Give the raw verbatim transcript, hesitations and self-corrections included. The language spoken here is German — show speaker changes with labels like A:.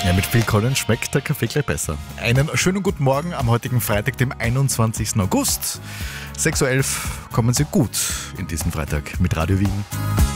A: Ja, mit Phil Collins schmeckt der Kaffee gleich besser. Einen schönen guten Morgen am heutigen Freitag, dem einundzwanzigsten August. sechs Uhr elf kommen Sie gut in diesen Freitag mit Radio Wien.